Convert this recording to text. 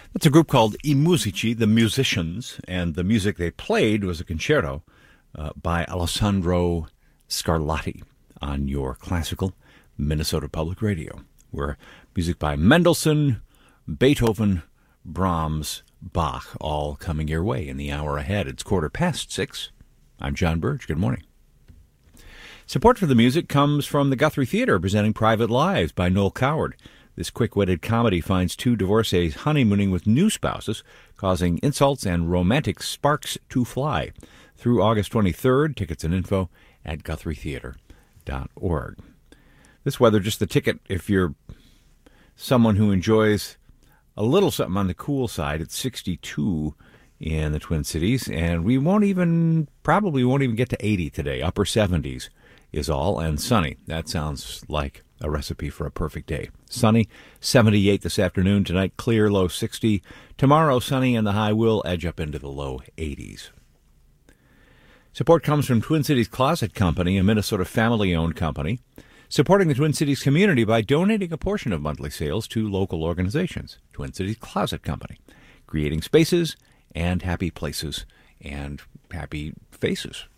That's a group called I Musici, the Musicians, and the music they played was a concerto by Alessandro Scarlatti on your classical Minnesota Public Radio, where music by Mendelssohn, Beethoven, Brahms, Bach, all coming your way in the hour ahead. It's 6:15. I'm John Burge. Good morning. Support for the music comes from the Guthrie Theater, presenting Private Lives by Noel Coward. This quick-witted comedy finds two divorcees honeymooning with new spouses, causing insults and romantic sparks to fly. Through August 23rd, tickets and info at GuthrieTheater.org. This weather, just the ticket if you're someone who enjoys a little something on the cool side. It's 62 in the Twin Cities, and we probably won't even get to 80 today. Upper 70s is all, and sunny. That sounds like a recipe for a perfect day. Sunny, 78 this afternoon. Tonight, clear, low 60. Tomorrow, sunny, and the high will edge up into the low 80s. Support comes from Twin Cities Closet Company, a Minnesota family-owned company, supporting the Twin Cities community by donating a portion of monthly sales to local organizations. Twin Cities Closet Company, creating spaces and happy places and happy faces